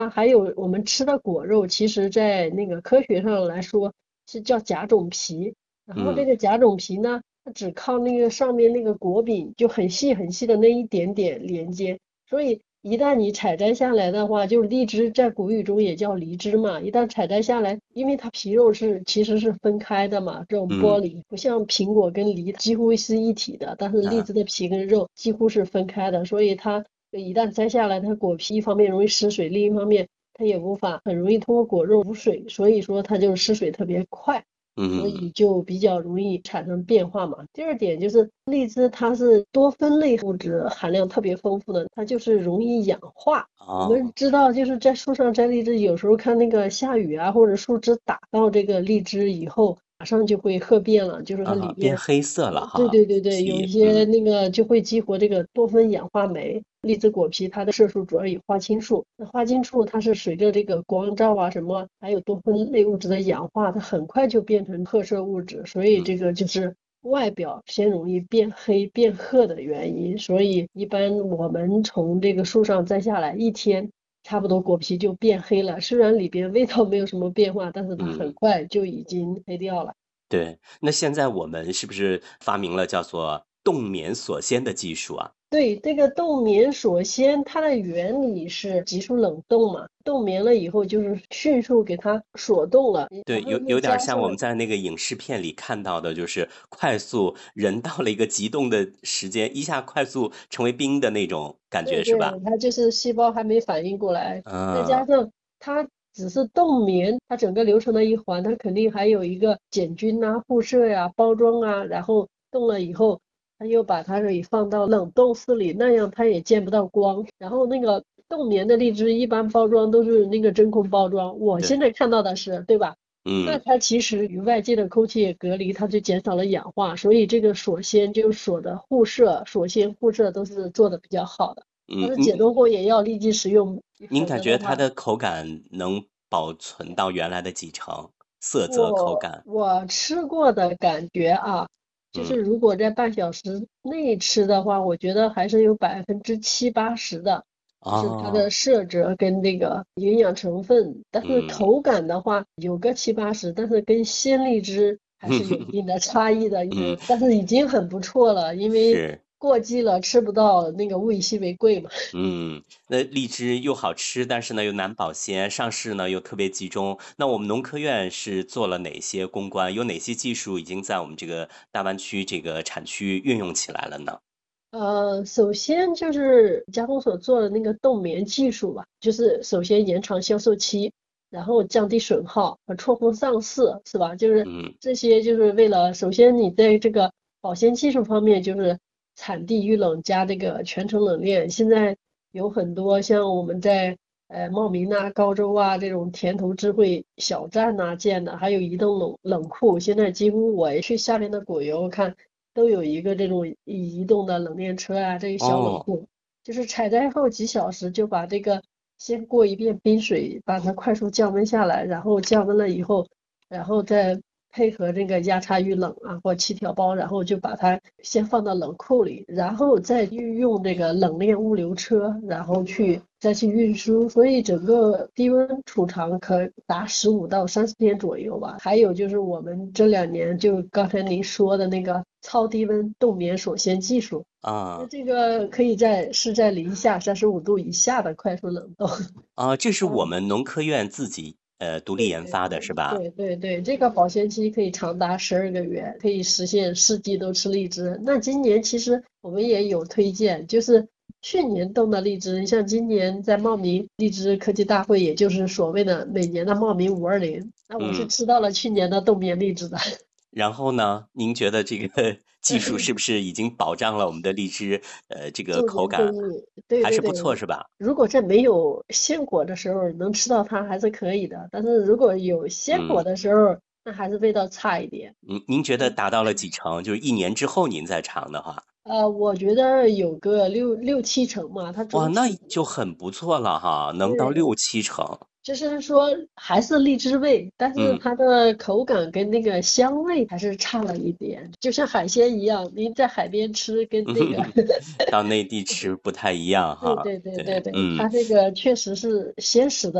还有我们吃的果肉，其实在那个科学上来说是叫甲种皮。然后这嗯个甲种皮呢，它只靠那个上面那个果柄就很细很细的那一点点连接，所以一旦你采摘下来的话，就是荔枝在古语中也叫梨枝嘛。一旦采摘下来，因为它皮肉其实是分开的嘛，这种剥嗯离不像苹果跟梨几乎是一体的，但是荔啊， 枝的皮跟肉几乎是分开的，所以它一旦摘下来，它果皮一方面容易失水，另一方面它也无法很容易通过果肉补水，所以说它就失水特别快。所嗯以就比较容易产生变化嘛。第二点就是荔枝它是多酚类物质含量特别丰富的，它就是容易氧化。我们哦知道就是在树上摘荔枝，有时候看那个下雨啊，或者树枝打到这个荔枝以后，马上就会褐变了，就是它里变边黑色了对哈， 对对对，有一皮些那个就会激活这个多酚氧化酶。荔枝果皮它的色素主要以花青素，那花青素它是随着这个光照啊什么，还有多酚类物质的氧化，它很快就变成褐色物质，所以嗯这个就是外表先容易变黑变褐的原因。所以一般我们从这个树上摘下来，一天差不多果皮就变黑了，虽然里边味道没有什么变化，但是它很嗯。 快就已经黑掉了。 对，那现在我们是不是发明了叫做冻眠锁鲜的技术啊？ 对，这个冻眠锁鲜，它的原理是急速冷冻嘛，冻眠了以后就是迅速给它锁冻了，然对， 后又有点儿加上像我们在那个影视片里看到的，就是快速人到了一个极冻的时间，一下快速成为冰的那种感觉，是吧？ 对对，它就是细胞还没反应过来，再加嗯上它只是冻眠，它整个流程的一环，它肯定还有一个减菌啊、护色呀、包装啊，然后冻了以后，它又把它给放到冷冻室里，那样它也见不到光。然后那个冻眠的荔枝一般包装都是那个真空包装，我现对， 在看到的是，对吧？那嗯它其实与外界的空气也隔离，它就减少了氧化，所以这个锁鲜就是锁的护色、锁鲜、护色都是做的比较好的。但嗯， 是解冻后也要立即食用， 您感否则的话， 觉它的口感能保存到原来的几成？色泽、口感？ 我吃过的感觉啊，就是嗯如果在半小时内吃的话，我觉得还是有70%-80%的，就是它的哦， 色泽跟那个营养成分，但是嗯。 口感的话有个70-80%，但是跟鲜荔枝还是有一定的差异的， 嗯， 但是已经很不错了，因为是。 过季了吃不到，那个物以稀为贵嘛。 嗯，那荔枝又好吃，但是呢又难保鲜，上市呢又特别集中。那我们农科院是做了哪些攻关？有哪些技术已经在我们这个大湾区这个产区运用起来了呢？ 首先就是加工所做的那个冻棉技术吧，就是首先延长销售期，然后降低损耗和错峰上市，是吧？就是嗯这些就是为了，首先你在这个保鲜技术方面，就是产地预冷加这个全程冷链。现在有很多像我们在茂名啊、高州啊这种田头智慧小站呐、建的，还有移动冷库，现在几乎我去下边的果园看。都有一个这种移动的冷链车啊，这个小冷哦， 库，就是采摘后几小时就把这个先过一遍冰水，把它快速降温下来，然后降温了以后，然后再配合这个压差预冷啊或气条包，然后就把它先放到冷库里，然后再运用这个冷链物流车，然后再去运输，所以整个低温储藏可达15到30天左右吧。还有就是我们这2年就刚才您说的那个超低温冻眠锁鲜技术，那啊这个可以在零下35度以下的快速冷冻。 啊，这是我嗯， 们农科院自己独立对研发的对对是吧？ 对对对，这个保鲜期可以长达12个月，可以实现4季都吃荔枝。那今年其实我们也有推荐，就是去年冻的荔枝，像今年在茂名荔枝科技大会，也就是所谓的每年的茂名520，那我是嗯， 吃到了去年的冻眠荔枝的。 然后呢，您觉得这个技术是不是已经保障了我们的荔枝这个重口感年重育，对还是不对对。 错是吧？ 如果在没有鲜果的时候能吃到它还是可以的，但是如果有鲜果嗯。 的时候，那还是味道差一点。 您觉得达到了几成？就是1年之后您再尝的话， 我觉得有个六七成嘛，它哇， 总体那就很不错了哈，能到对 6、7成。 就是说还是荔枝味，但是嗯。 它的口感跟那个香味还是差了一点，就像海鲜一样，您在海边吃跟那个到内地吃不太一样哈， 对对对对对， 对， 嗯。 它这个确实是鲜食的。